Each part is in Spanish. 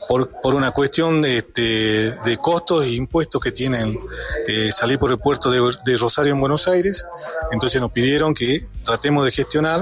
por una cuestión de costos e impuestos que tienen salir por el puerto de Rosario en Buenos Aires. Entonces nos pidieron que tratemos de gestionar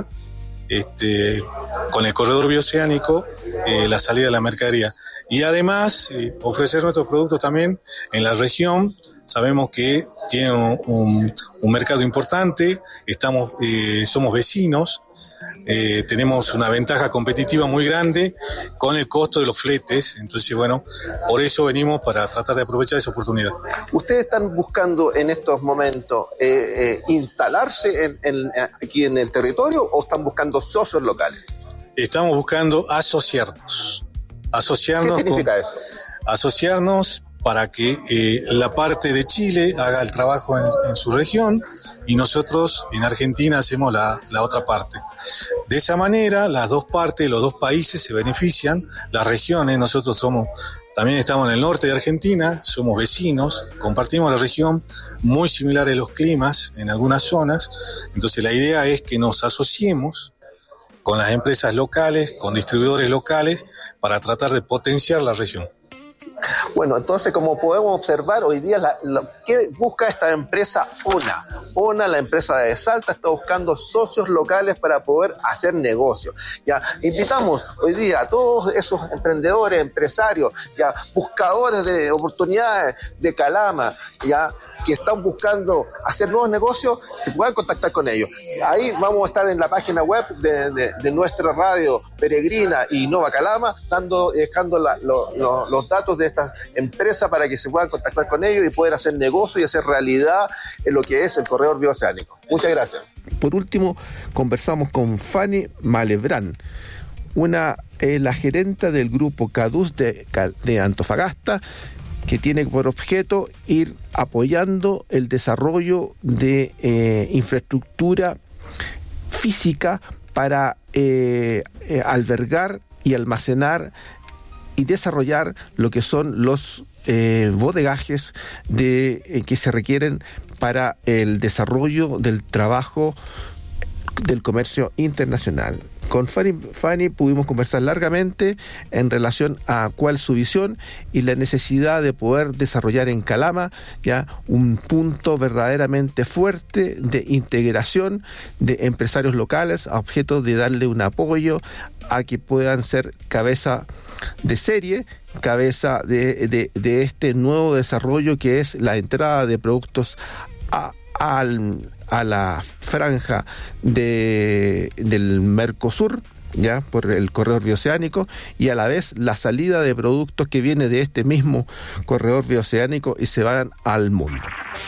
con el corredor bioceánico la salida de la mercadería. Y además ofrecer nuestros productos también en la región. Sabemos que tienen un mercado importante, somos vecinos, tenemos una ventaja competitiva muy grande con el costo de los fletes. Entonces, bueno, por eso venimos para tratar de aprovechar esa oportunidad. ¿Ustedes están buscando en estos momentos instalarse aquí en el territorio o están buscando socios locales? Estamos buscando asociarnos. ¿Qué significa eso? Asociarnos para que la parte de Chile haga el trabajo en su región y nosotros en Argentina hacemos la otra parte. De esa manera, las dos partes, los dos países se benefician, las regiones, nosotros también estamos en el norte de Argentina, somos vecinos, compartimos la región, muy similares los climas en algunas zonas. Entonces la idea es que nos asociemos con las empresas locales, con distribuidores locales, para tratar de potenciar la región. Bueno, entonces, como podemos observar, hoy día, ¿qué busca esta empresa ONA? ONA, la empresa de Salta, está buscando socios locales para poder hacer negocio. Ya, invitamos hoy día a todos esos emprendedores, empresarios, ya, buscadores de oportunidades de Calama, ya, que están buscando hacer nuevos negocios, se puedan contactar con ellos. Ahí vamos a estar en la página web de nuestra radio Peregrina y Nova Calama, dejando los datos de esta empresa para que se puedan contactar con ellos y poder hacer negocio y hacer realidad en lo que es el corredor bioceánico. Muchas gracias. Por último, conversamos con Fanny Malebrán, la gerenta del grupo CADUS de Antofagasta, que tiene por objeto ir apoyando el desarrollo de infraestructura física para albergar y almacenar y desarrollar lo que son los bodegajes que se requieren para el desarrollo del trabajo del comercio internacional. Con Fanny pudimos conversar largamente en relación a cuál es su visión y la necesidad de poder desarrollar en Calama ya un punto verdaderamente fuerte de integración de empresarios locales a objeto de darle un apoyo a que puedan ser cabeza de serie, cabeza de este nuevo desarrollo que es la entrada de productos a la franja del Mercosur, ya por el corredor bioceánico, y a la vez la salida de productos que viene de este mismo corredor bioceánico y se van al mundo.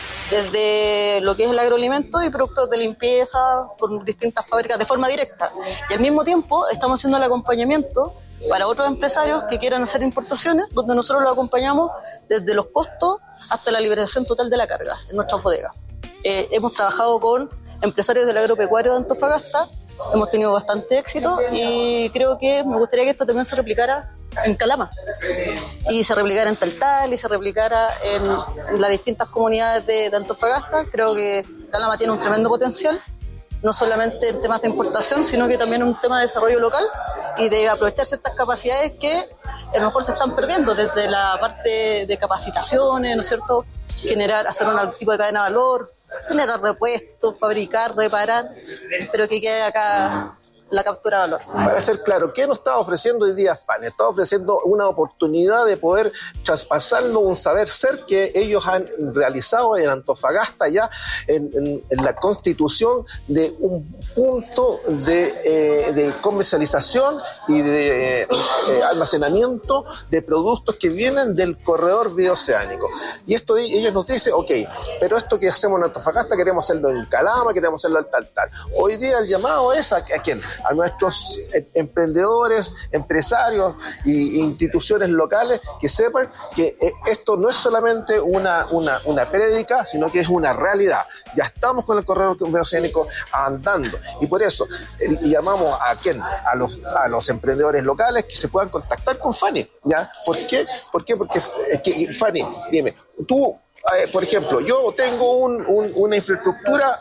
Desde lo que es el agroalimento y productos de limpieza por distintas fábricas de forma directa. Y al mismo tiempo estamos haciendo el acompañamiento para otros empresarios que quieran hacer importaciones, donde nosotros los acompañamos desde los costos hasta la liberación total de la carga en nuestras bodegas. Hemos trabajado con empresarios del agropecuario de Antofagasta, hemos tenido bastante éxito y creo que me gustaría que esto también se replicara en Calama y se replicara en Taltal y se replicara en las distintas comunidades de Antofagasta. Creo que Calama tiene un tremendo potencial, no solamente en temas de importación, sino que también en un tema de desarrollo local y de aprovechar ciertas capacidades que a lo mejor se están perdiendo desde la parte de capacitaciones, ¿no es cierto? Hacer un tipo de cadena de valor, generar repuestos, fabricar, reparar, pero que quede acá la captura de valor. Para ser claro, ¿qué nos está ofreciendo hoy día Fanny? Está ofreciendo una oportunidad de poder traspasarnos un saber ser que ellos han realizado en Antofagasta ya en la constitución de un punto de comercialización y de almacenamiento de productos que vienen del corredor bioceánico. Y esto ellos nos dicen, ok, pero esto que hacemos en Antofagasta queremos hacerlo en Calama, queremos hacerlo en tal. Hoy día el llamado es ¿a quién? A nuestros emprendedores, empresarios e instituciones locales que sepan que esto no es solamente una prédica, sino que es una realidad. Ya estamos con el corredor bioceánico andando y por eso llamamos ¿a quién? A los emprendedores locales que se puedan contactar con Fanny, ¿ya? ¿Por qué? Porque Fanny, dime, tú, por ejemplo, yo tengo una infraestructura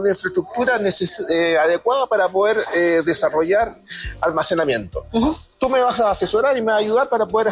adecuada para poder desarrollar almacenamiento. Uh-huh. Tú me vas a asesorar y me vas a ayudar para poder